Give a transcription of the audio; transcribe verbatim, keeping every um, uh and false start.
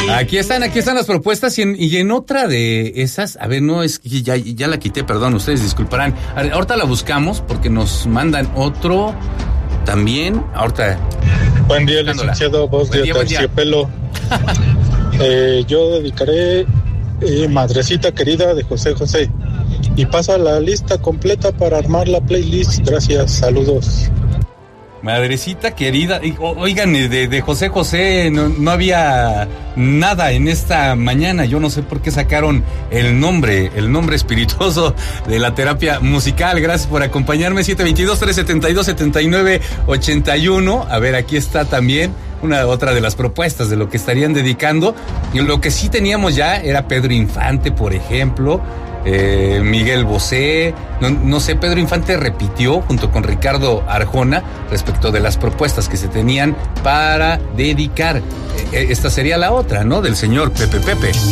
Aquí están, aquí están las propuestas y en, y en otra de esas, a ver, no es que ya, ya la quité, perdón, ustedes disculparán. A ver, ahorita la buscamos porque nos mandan otro también. Ahorita. Buen día, licenciado, voz de Terciopelo. eh, yo dedicaré eh, Madrecita Querida de José José. Y pasa la lista completa para armar la playlist. Gracias, saludos. Madrecita querida, oigan, de, de José José no, no había nada en esta mañana. Yo no sé por qué sacaron el nombre, el nombre espirituoso de la terapia musical. Gracias por acompañarme. siete veintidós, trescientos setenta y dos, setenta y nueve ochenta y uno. A ver, aquí está también una otra de las propuestas de lo que estarían dedicando. Y lo que sí teníamos ya era Pedro Infante, por ejemplo. Eh, Miguel Bosé, no, no sé, Pedro Infante repitió junto con Ricardo Arjona respecto de las propuestas que se tenían para dedicar. Eh, esta sería la otra, ¿no? Del señor Pepe Pepe.